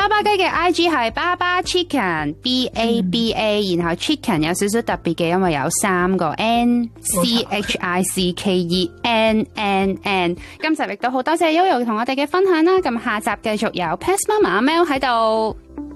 巴巴雞嘅 IG 係巴巴 Chicken BABA，然後 Chicken 有少少特別嘅，因為有3個 NCHICKENNN。今集亦都好多謝 Yoyo 同我哋嘅分享啦，咁下集繼續有 Pest Mama 阿 Mel 喺度。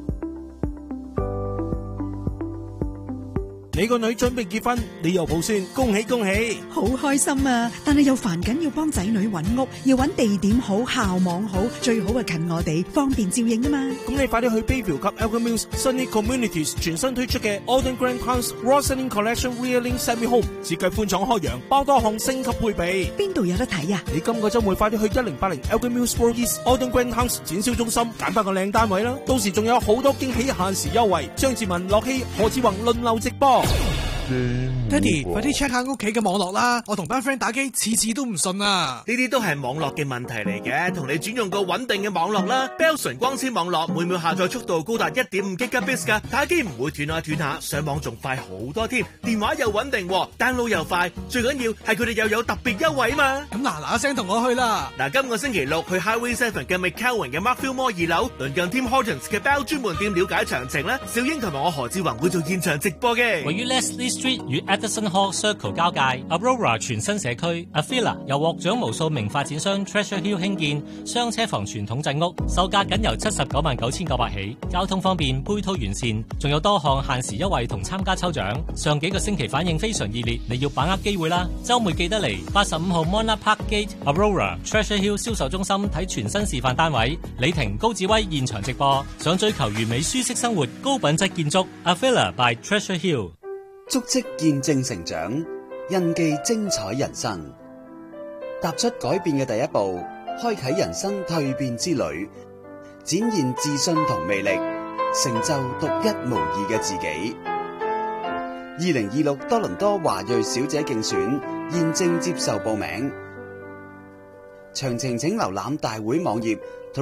你個女準備結婚，你又抱孫，恭喜恭喜！ 好開心啊！但係又煩緊要幫仔女揾屋，要揾地點好、校網好，最好係近我哋，方便照應啊嘛！ 咁你快啲去 Bayview 及 Elgin Mills Sunny Communities 全新推出嘅 Alden Grand Towns Roslyn Collection Reeling Semi Home， 設計寬敞開揚，包多項升級配備。 邊度有得睇啊？ 你今個週末快啲去1080 Elgin Mills Road East Alden Grand Towns 展銷中心揀翻個靚單位啦！到時仲有好多驚喜限時優惠，張志文、樂希、何志宏輪流直播。 爹哋，快啲 check 下屋企嘅網絡啦！我同班 friend 打機，次次都唔順啊！ 呢啲都係網絡嘅問題嚟嘅，同你轉用個穩定嘅網絡啦。Bell 純光纖網絡每秒下載速度高達 1.5 Gbps 噶，打機唔會斷下斷下，上網仲快好多添。電話又穩定，download 又快，最緊要係佢哋又有特別優惠嘛！ 咁嗱聲同我去啦！ 嗱，今個星期六去 Highway 7嘅 McCowan 嘅 Markfield Mall 2樓，鄰近 Tim Hortons 嘅 Bell 專門店了解詳情啦。小英同埋我何志宏會做現場直播嘅。 位於 Leslie Street 與 Addison Hall Circle 交界 Aurora 全新社區 Avila 由獲獎無數名發展商 Treasure Hill 興建雙車房傳統製屋，售價僅由799900起，交通方便，配套完善，仲有多項限時優惠同參加抽獎。上幾個星期反應非常熱烈，你要把握機會啦！週末記得嚟85號 Monarch Park Gate Aurora Treasure Hill 銷售中心睇全新示範單位，李婷、高志威現場直播。想追求完美舒適生活、高品質建築 Avila by Treasure Hill。 足跡見證成長，印記精彩人生。踏出改變嘅第一步，開啟人生蛻變之旅，展現自信同魅力，成就獨一無二嘅自己。2026多倫多華裔小姐競選現正接受報名，詳情請瀏覽大會網頁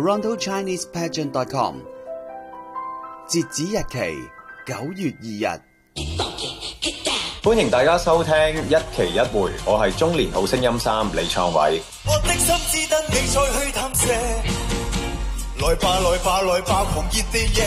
TorontoChinesePageant.com。截止日期9月2日。 歡迎大家收聽一期一會，我係中年好聲音3李創偉。 我的心只等你再去探射，來吧來吧來吧狂熱地野。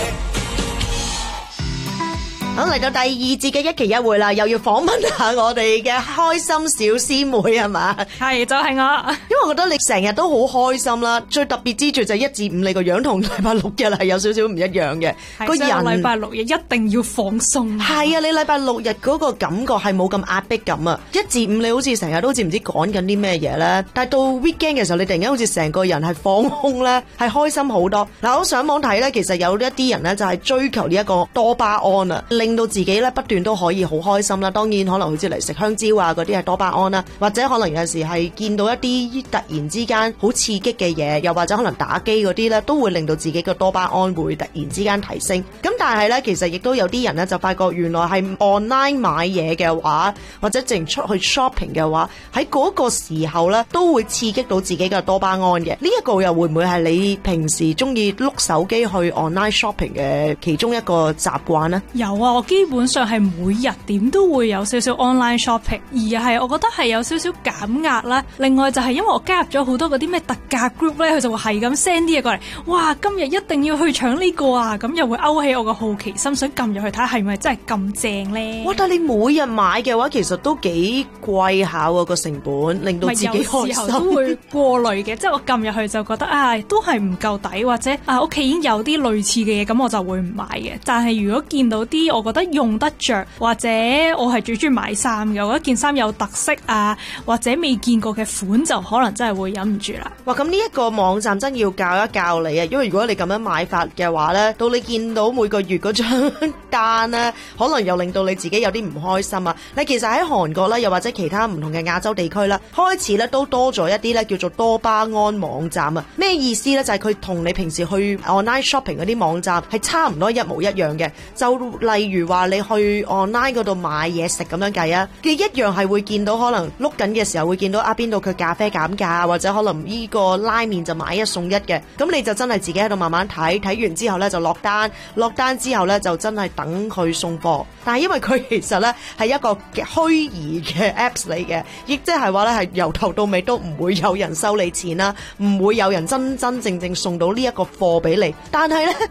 好，嚟到第二節嘅一期一會啦，又要訪問下我哋嘅開心小師妹係嘛？ 係就係我， 因為我覺得你成日都好開心啦。最特別之處就係1至5你個樣同禮拜六日係有少少唔一樣嘅，個人禮拜六日一定要放鬆。 係啊，你禮拜六日嗰個感覺係冇咁壓迫感啊。1至5你好似成日都好似唔知趕緊啲咩嘢咧，但係到 weekend 嘅時候，你突然間好似成個人係放空咧，係開心好多。嗱，我上網睇咧，其實有一啲人咧就係追求呢一個多巴胺啊。令到自己咧不斷都可以好開心啦，當然可能好似嚟食香蕉啊嗰啲係多巴胺啦，或者可能有時係見到一啲突然之間好刺激嘅嘢，又或者可能打機嗰啲咧，都會令到自己嘅多巴胺會突然之間提升。咁但係咧，其實亦都有啲人咧就發覺原來係 online 買嘢嘅話，或者淨出去 shopping 嘅話，喺嗰個時候咧都會刺激到自己嘅多巴胺嘅。呢一個又會唔會係你平時中意碌手機去 online shopping 嘅其中一個習慣呢？ 有啊，我基本上係每日點都會有少少 online shopping， 而係我覺得係有少少減壓啦。另外就係因為我加入咗好多嗰啲咩特價 group 咧，佢就會係咁 send 啲嘢過嚟，哇！今日一定要去搶呢個啊，咁又會勾起我個好奇心，想撳入去睇係咪真係咁正咧？哇！ 但係你每日買嘅話，其實都幾貴下喎個成本，令到自己開心。 有時候都會過濾嘅，即係我撳入去就覺得都係唔夠抵，或者屋企已經有啲類似嘅嘢，咁我就會唔買嘅。但係如果見到啲我覺得用得着，或者我係最中意買衫嘅，我覺得件衫有特色啊，或者未見過嘅款，就可能真係會忍唔住啦。 哇！咁呢一個網站真要教一教你啊，因為如果你咁樣買法嘅話呢，到你見到每個月嗰張單呢，可能又令到你自己有啲唔開心啊。你其實喺韓國啦，又或者其他唔同嘅亞洲地區啦，開始咧都多咗一啲咧叫做多巴胺網站啊。咩意思呢？就係佢同你平時去 online shopping 嗰啲網站係差唔多一模一樣嘅。就例如話你去 online 嗰度買嘢食咁樣計啊，你一樣係會見到可能碌緊嘅時候會見到邊度佢咖啡減價，或者可能呢個拉麵就買1送1嘅。咁你就真係自己喺度慢慢睇，睇完之後呢就落單，落單之後呢就真係等佢送貨。但係因為佢其實呢係一個虛擬嘅 apps 嚟嘅，亦即係話呢係由頭到尾都唔會有人收你錢啦，唔會有人真真正正送到呢一個貨俾你。但係呢